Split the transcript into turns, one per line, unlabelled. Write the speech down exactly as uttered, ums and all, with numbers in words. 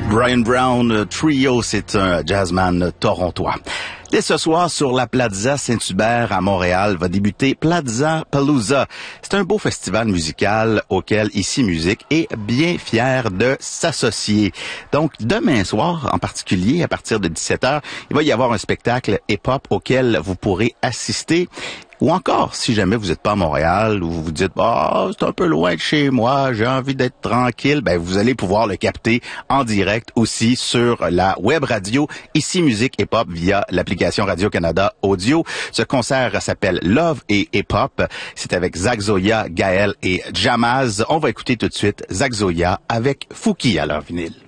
Brian Brown Trio, c'est un jazzman torontois. Dès ce soir, sur la Plaza Saint-Hubert à Montréal, va débuter Plaza Palooza. C'est un beau festival musical auquel Ici Musique est bien fier de s'associer. Donc, demain soir, en particulier, à partir de dix-sept heures, il va y avoir un spectacle hip-hop auquel vous pourrez assister. Ou encore, si jamais vous n'êtes pas à Montréal, ou vous vous dites « Ah, oh, c'est un peu loin de chez moi, j'ai envie d'être tranquille », ben vous allez pouvoir le capter en direct aussi sur la web radio Ici Musique Hip Hop via l'application Radio-Canada Audio. Ce concert s'appelle Love et Hip Hop. C'est avec Zach Zoya, Gaël et Jamaz. On va écouter tout de suite Zach Zoya avec Fouki à leur vinyle.